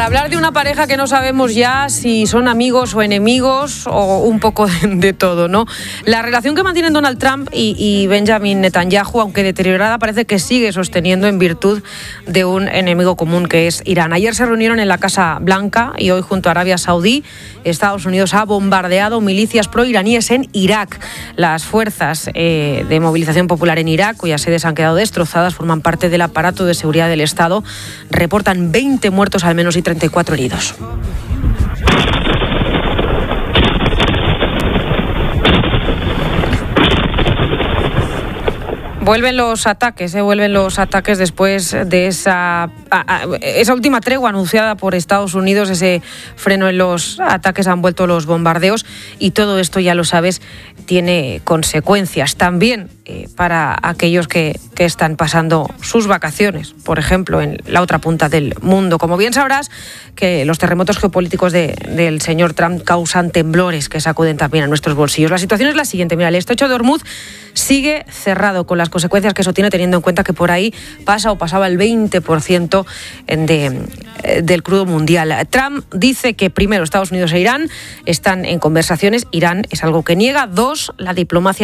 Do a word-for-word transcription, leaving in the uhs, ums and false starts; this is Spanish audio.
para hablar de una pareja que no sabemos ya si son amigos o enemigos o un poco de, de todo, ¿no? La relación que mantienen Donald Trump y, y Benjamin Netanyahu, aunque deteriorada, parece que sigue sosteniendo en virtud de un enemigo común que es Irán. Ayer se reunieron en la Casa Blanca y hoy junto a Arabia Saudí, Estados Unidos ha bombardeado milicias proiraníes en Irak. Las fuerzas eh, de movilización popular en Irak, cuyas sedes han quedado destrozadas, forman parte del aparato de seguridad del Estado. Reportan veinte muertos al menos y treinta y cuatro heridos. Vuelven los ataques, ¿eh? vuelven los ataques después de esa, a, a, esa última tregua anunciada por Estados Unidos, ese freno en los ataques, han vuelto los bombardeos y todo esto, ya lo sabes, tiene consecuencias también eh, para aquellos que, que están pasando sus vacaciones, por ejemplo, en la otra punta del mundo. Como bien sabrás, que los terremotos geopolíticos de, del señor Trump causan temblores que sacuden también a nuestros bolsillos. La situación es la siguiente, mira, el estrecho de Hormuz sigue cerrado, con las consecuencias que eso tiene, teniendo en cuenta que por ahí pasa o pasaba el veinte por ciento de, del crudo mundial. Trump dice que primero Estados Unidos e Irán están en conversaciones. Irán es algo que niega. Dos, la diplomacia